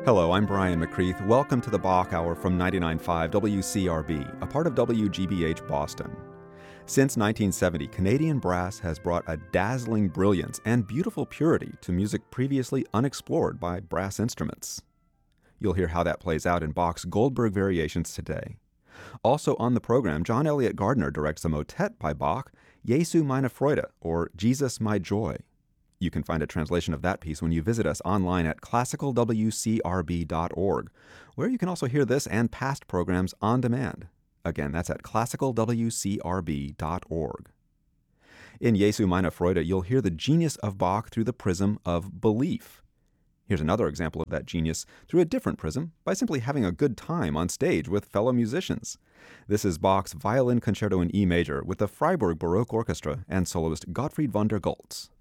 Hello, I'm Brian McCreath. Welcome to the Bach Hour from 99.5 WCRB, a part of WGBH Boston. Since 1970, Canadian brass has brought a dazzling brilliance and beautiful purity to music previously unexplored by brass instruments. You'll hear how that plays out in Bach's Goldberg Variations today. Also on the program, John Elliott Gardner directs a motet by Bach, Jesu meine Freude, or Jesus My Joy. You can find a translation of that piece when you visit us online at classicalwcrb.org, where you can also hear this and past programs on demand. Again, that's at classicalwcrb.org. In Jesu meine Freude, you'll hear the genius of Bach through the prism of belief. Here's another example of that genius through a different prism by simply having a good time on stage with fellow musicians. This is Bach's Violin Concerto in E major with the Freiburg Baroque Orchestra and soloist Gottfried von der Goltz.